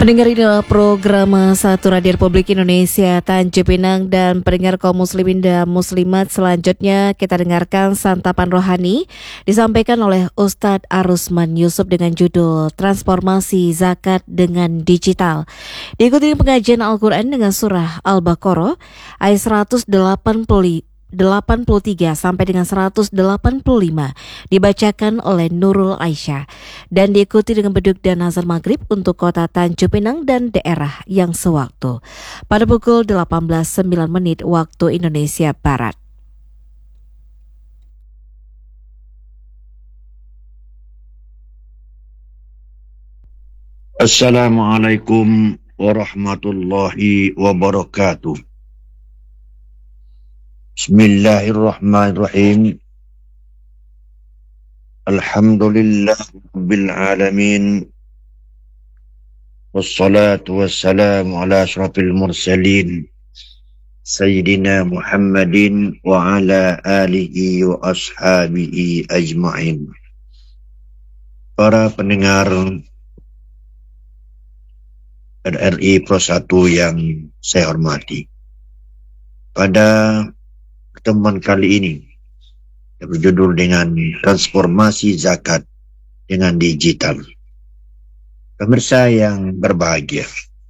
Pendengar, ini adalah program Satu Radio Republik Indonesia Tanjung Pinang, dan pendengar kaum muslimin dan muslimat, selanjutnya kita dengarkan santapan rohani disampaikan oleh Ustadz Arusman Yusuf dengan judul Transformasi Zakat dengan Digital. Diikuti pengajian Al-Quran dengan surah Al-Baqarah ayat 83 sampai dengan 185 dibacakan oleh Nurul Aisyah, dan diikuti dengan beduk dan azan maghrib untuk kota Tanjung Pinang dan daerah yang sewaktu pada pukul 18.09 waktu Indonesia Barat. Assalamualaikum warahmatullahi wabarakatuh. Bismillahirrahmanirrahim. Alhamdulillahirabbil alamin. Wassalatu wassalamu ala asyrafil mursalin Sayyidina Muhammadin wa ala alihi wa ashabihi ajma'in. Para pendengar RRI Pro 1 yang saya hormati, pada pertemuan kali ini yang berjudul dengan Transformasi Zakat dengan Digital. Pemirsa yang berbahagia,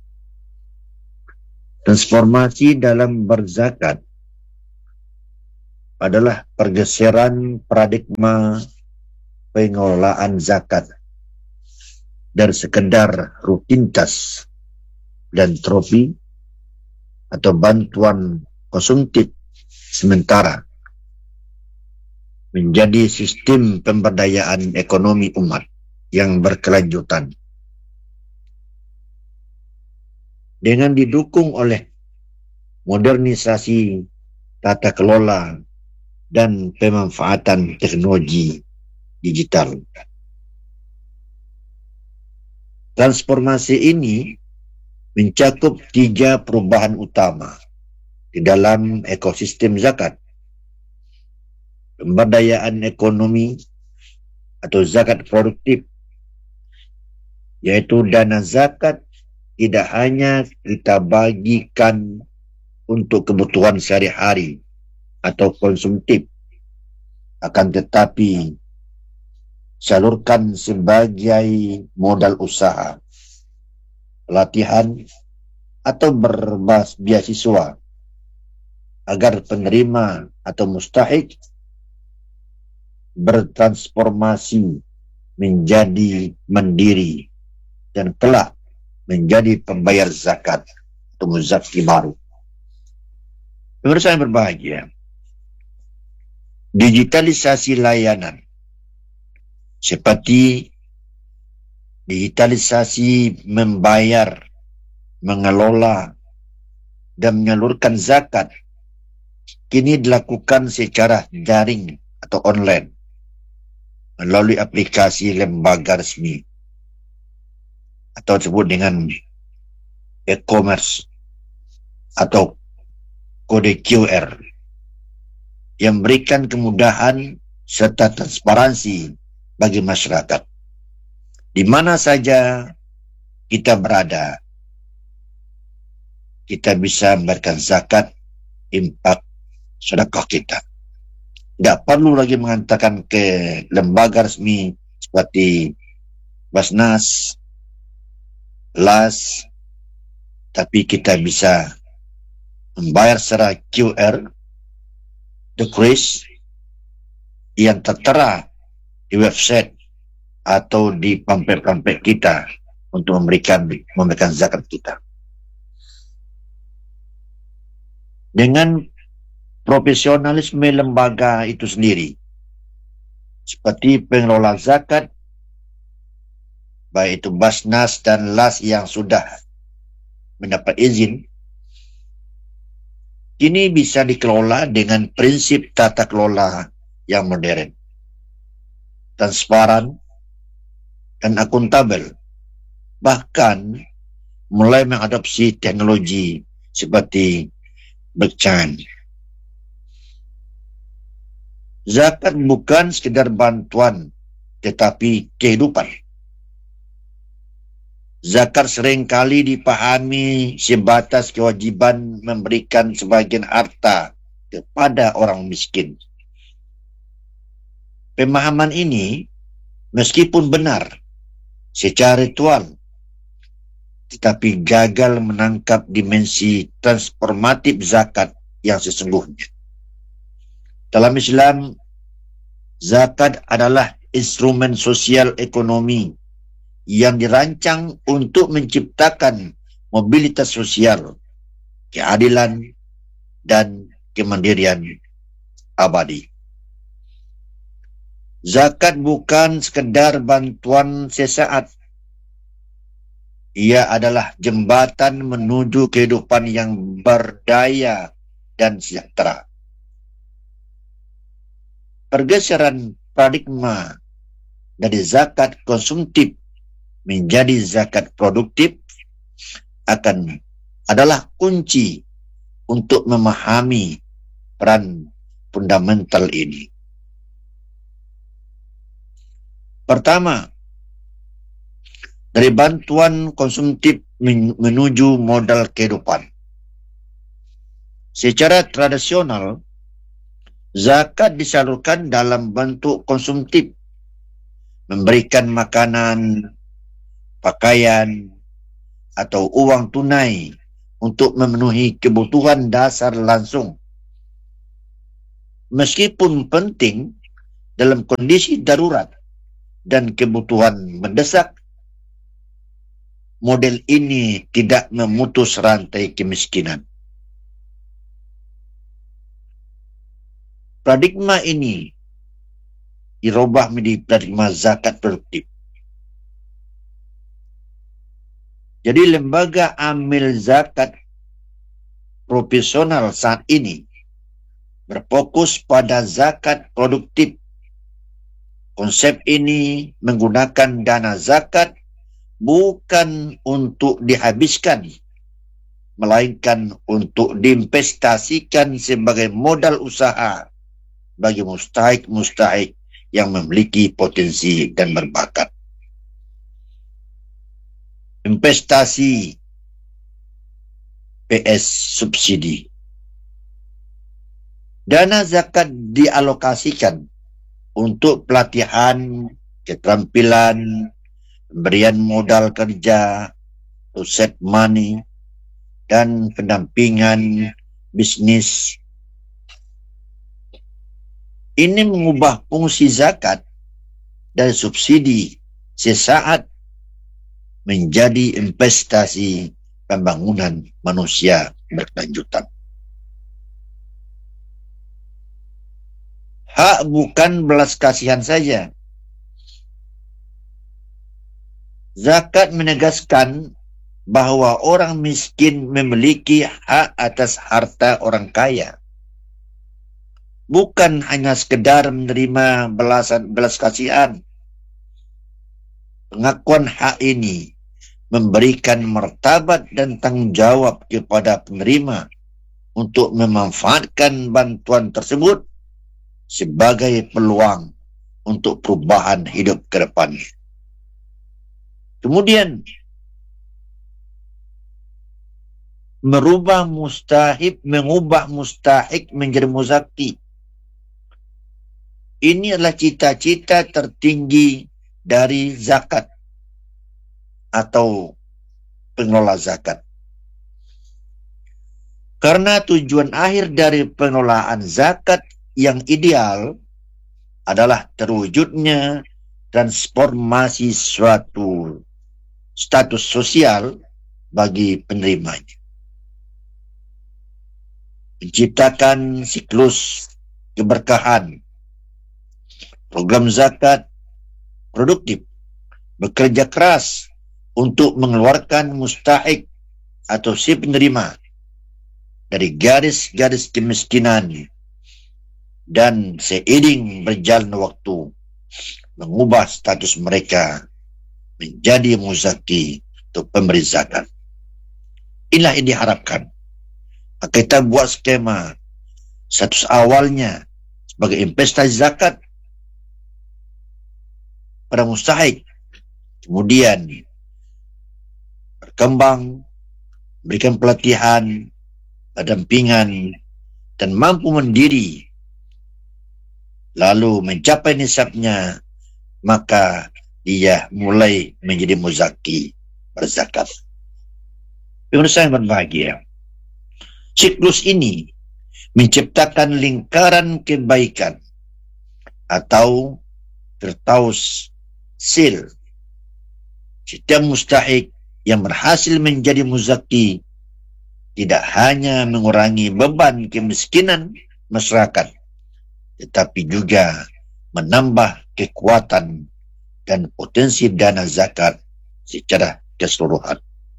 transformasi dalam berzakat adalah pergeseran paradigma pengelolaan zakat dari sekedar rutinitas dan trofi atau bantuan konsumtif sementara menjadi sistem pemberdayaan ekonomi umat yang berkelanjutan. Dengan didukung oleh modernisasi tata kelola dan pemanfaatan teknologi digital. Transformasi ini mencakup 3 perubahan utama di dalam ekosistem zakat. Pemberdayaan ekonomi atau zakat produktif, yaitu dana zakat tidak hanya kita bagikan untuk kebutuhan sehari-hari atau konsumtif, akan tetapi salurkan sebagai modal usaha, pelatihan, atau beasiswa agar penerima atau mustahik bertransformasi menjadi mandiri dan kelak menjadi pembayar zakat atau muzaki baru. Pemirsa yang berbahagia, digitalisasi layanan seperti digitalisasi membayar, mengelola, dan menyalurkan zakat kini dilakukan secara daring atau online melalui aplikasi lembaga resmi atau disebut dengan e-commerce atau kode QR yang memberikan kemudahan serta transparansi bagi masyarakat. Di mana saja kita berada, kita bisa memberikan zakat, infak, sedekah kita. Tidak perlu lagi menghantarkan ke lembaga resmi seperti Basnas, LAS, tapi kita bisa membayar secara QR, the kris yang tertera di website atau di pamflet-pamflet kita untuk memberikan zakat kita. Dengan profesionalisme lembaga itu sendiri, seperti pengelola zakat, baik itu Basnas dan LAS yang sudah mendapat izin, kini bisa dikelola dengan prinsip tata kelola yang modern, transparan, dan akuntabel, bahkan mulai mengadopsi teknologi seperti blockchain. Zakat bukan sekedar bantuan, tetapi kehidupan. Zakat seringkali dipahami sebatas kewajiban memberikan sebagian harta kepada orang miskin. Pemahaman ini meskipun benar secara ritual, tetapi gagal menangkap dimensi transformatif zakat yang sesungguhnya. Dalam Islam, zakat adalah instrumen sosial ekonomi yang dirancang untuk menciptakan mobilitas sosial, keadilan, dan kemandirian abadi. Zakat bukan sekedar bantuan sesaat. Ia adalah jembatan menuju kehidupan yang berdaya dan sejahtera. Pergeseran paradigma dari zakat konsumtif menjadi zakat produktif adalah kunci untuk memahami peran fundamental ini. Pertama, dari bantuan konsumtif menuju modal kehidupan. Secara tradisional, zakat disalurkan dalam bentuk konsumtif, memberikan makanan, pakaian, atau uang tunai untuk memenuhi kebutuhan dasar langsung. Meskipun penting dalam kondisi darurat dan kebutuhan mendesak, model ini tidak memutus rantai kemiskinan. Paradigma ini dirubah menjadi paradigma zakat produktif. Jadi lembaga amil zakat profesional saat ini berfokus pada zakat produktif. Konsep ini menggunakan dana zakat bukan untuk dihabiskan, melainkan untuk diinvestasikan sebagai modal usaha bagi mustahik yang memiliki potensi dan berbakat. Investasi PS subsidi. Dana zakat dialokasikan untuk pelatihan, keterampilan, pemberian modal kerja, set money, dan pendampingan bisnis. Ini mengubah fungsi zakat dari subsidi sesaat menjadi investasi pembangunan manusia berkelanjutan. Hak bukan belas kasihan saja. Zakat menegaskan bahwa orang miskin memiliki hak atas harta orang kaya. Bukan hanya sekedar menerima belas kasihan. Pengakuan hak ini memberikan martabat dan tanggung jawab kepada penerima untuk memanfaatkan bantuan tersebut sebagai peluang untuk perubahan hidup ke depannya. Kemudian, mengubah mustahik menjadi muzaki. Ini adalah cita-cita tertinggi dari zakat atau pengelola zakat. Karena tujuan akhir dari pengelolaan zakat yang ideal adalah terwujudnya transformasi suatu status sosial bagi penerimanya. Menciptakan siklus keberkahan. Program zakat produktif bekerja keras untuk mengeluarkan mustahik atau si penerima dari garis-garis kemiskinan dan seiring berjalan waktu mengubah status mereka menjadi muzaki atau pemberi zakat. Inilah yang diharapkan. Kita buat skema status awalnya sebagai investasi zakat pada mustahik, kemudian berkembang, berikan pelatihan, pendampingan, dan mampu mandiri, lalu mencapai nisabnya, maka dia mulai menjadi muzaki, berzakat. Pemirsa yang berbahagia, siklus ini menciptakan lingkaran kebaikan atau firdaus sil. Setiap mustahik yang berhasil menjadi muzaki tidak hanya mengurangi beban kemiskinan masyarakat, tetapi juga menambah kekuatan dan potensi dana zakat secara keseluruhan.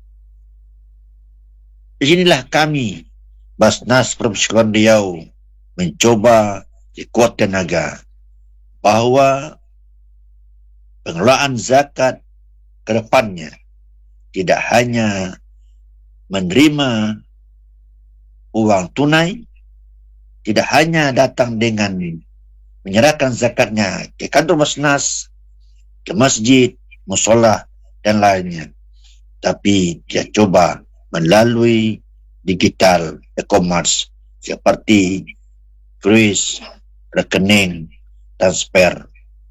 Disinilah kami, Basnas Provinsi Kepulauan Riau, mencoba sekuat tenaga bahwa pengelolaan zakat ke depannya tidak hanya menerima uang tunai, tidak hanya datang dengan menyerahkan zakatnya ke kantor Basnas, ke masjid, musola, dan lainnya, tapi dia coba melalui digital e-commerce seperti kris, rekening, transfer,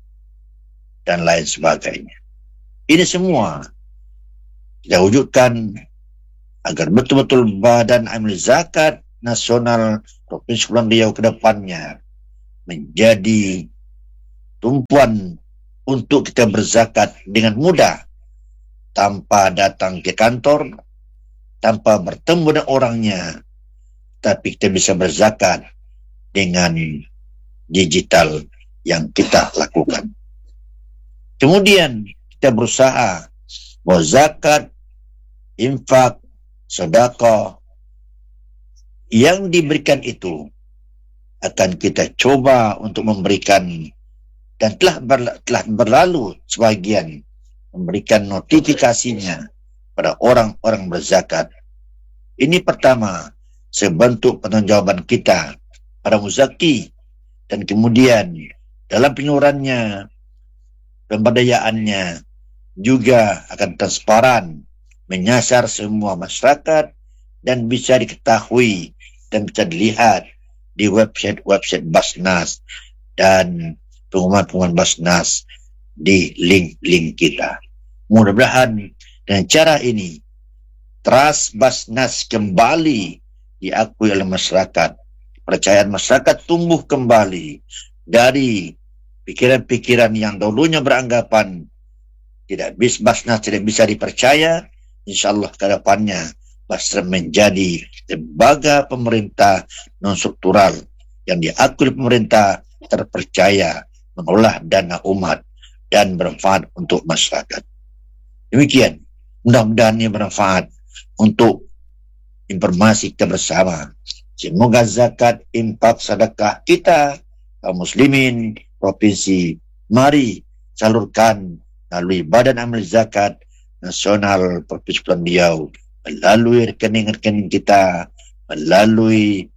dan lain sebagainya. Ini semua kita wujudkan agar betul-betul Badan Amil Zakat Nasional Provinsi Kepulauan Riau ke depannya menjadi tumpuan untuk kita berzakat dengan mudah, tanpa datang ke kantor, tanpa bertemu dengan orangnya, tapi kita bisa berzakat dengan digital yang kita lakukan. Kemudian kita berusaha bahwa zakat, infak, sedekah yang diberikan itu akan kita coba untuk memberikan, dan telah berlalu sebagian, memberikan notifikasinya pada orang-orang berzakat. Ini pertama, sebentuk pertanggungjawaban kita pada muzaki, dan kemudian dalam penyalurannya, pemberdayaannya juga akan transparan, menyasar semua masyarakat, dan bisa diketahui dan bisa dilihat di website Basnas dan pengumuman Basnas di link-link kita. Mudah-mudahan dengan cara ini trust Basnas kembali diakui oleh masyarakat, kepercayaan masyarakat tumbuh kembali dari pikiran-pikiran yang dulunya beranggapan Basnas tidak bisa dipercaya. InsyaAllah ke depannya Basnas menjadi lembaga pemerintah non-struktural yang diakui pemerintah, terpercaya, mengolah dana umat dan bermanfaat untuk masyarakat. Demikian, mudah-mudahan ini bermanfaat untuk informasi kita bersama. Semoga zakat, infak, sedekah kita kaum muslimin provinsi, mari salurkan melalui Badan Amil Zakat Nasional Provinsi Kepulauan Riau, melalui rekening-rekening kita, melalui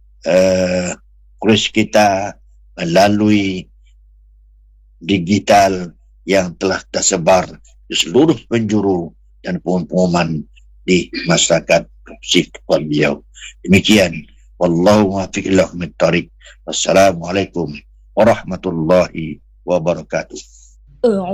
kris kita, melalui digital yang telah tersebar di seluruh penjuru dan pengumuman di masyarakat Provinsi Kepulauan Riau. Demikian, wallahu muwaffiq ila aqwamit thoriq. Wassalamualaikum warahmatullahi wabarakatuh.